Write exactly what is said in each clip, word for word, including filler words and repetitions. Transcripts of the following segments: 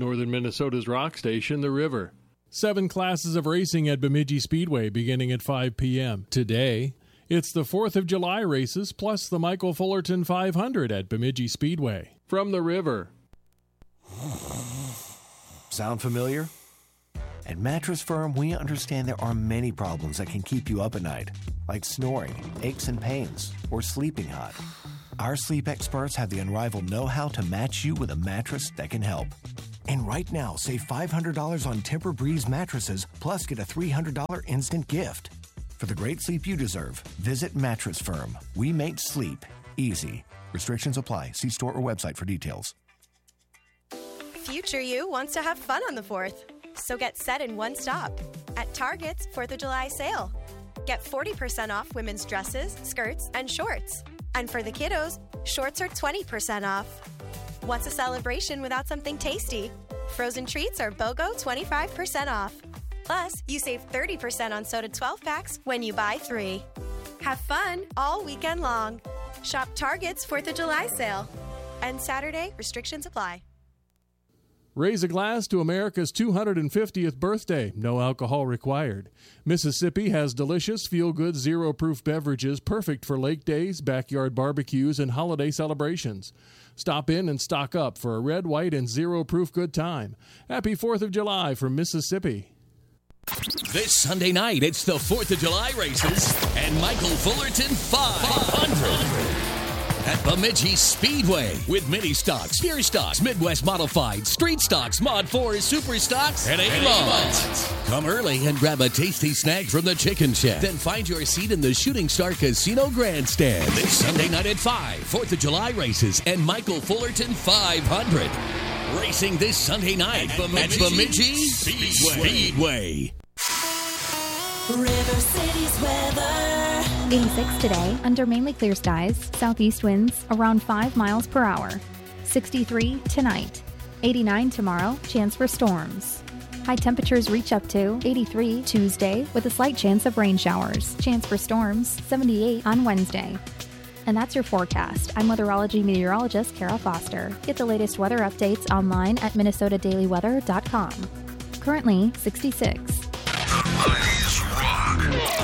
Northern Minnesota's rock station, The River. Seven classes of racing at Bemidji Speedway beginning at five p.m. Today, it's the fourth of July races plus the Michael Fullerton five hundred at Bemidji Speedway. From The River. Sound familiar? At Mattress Firm, we understand there are many problems that can keep you up at night, like snoring, aches and pains, or sleeping hot. Our sleep experts have the unrivaled know-how to match you with a mattress that can help. And right now, save five hundred dollars on Tempur-Breeze mattresses, plus get a three hundred dollars instant gift. For the great sleep you deserve, visit Mattress Firm. We make sleep easy. Restrictions apply. See store or website for details. Future you wants to have fun on the fourth. So get set in one stop at Target's fourth of July sale. Get forty percent off women's dresses, skirts, and shorts. And for the kiddos, shorts are twenty percent off. What's a celebration without something tasty? Frozen treats are BOGO twenty-five percent off. Plus, you save thirty percent on soda twelve packs when you buy three. Have fun all weekend long. Shop Target's fourth of July sale. And Saturday, restrictions apply. Raise a glass to America's two hundred fiftieth birthday. No alcohol required. Mississippi has delicious, feel-good, zero-proof beverages perfect for lake days, backyard barbecues, and holiday celebrations. Stop in and stock up for a red, white, and zero-proof good time. Happy fourth of July from Mississippi. This Sunday night, it's the fourth of July races and Michael Fullerton five hundred. At Bemidji Speedway with Mini Stocks, Pure Stocks, Midwest Modified, Street Stocks, Mod fours, Super Stocks, and A-Mods. Come early and grab a tasty snack from the Chicken Shack. Then find your seat in the Shooting Star Casino Grandstand. This Sunday night at five, fourth of July races and Michael Fullerton five hundred. Racing this Sunday night at Bemidji, at Bemidji Speedway. Speedway. River City's weather. eighty-six today, under mainly clear skies, southeast winds around five miles per hour. sixty-three tonight. eighty-nine tomorrow, chance for storms. High temperatures reach up to eighty-three Tuesday with a slight chance of rain showers. Chance for storms, seventy-eight on Wednesday. And that's your forecast. I'm weatherology meteorologist Kara Foster. Get the latest weather updates online at minnesota daily weather dot com. Currently, sixty-six. nineties rock.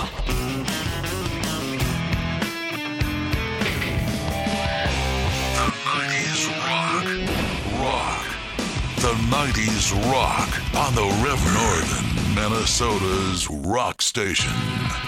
The nineties rock. Rock. The nineties rock on the River. Northern Minnesota's rock station.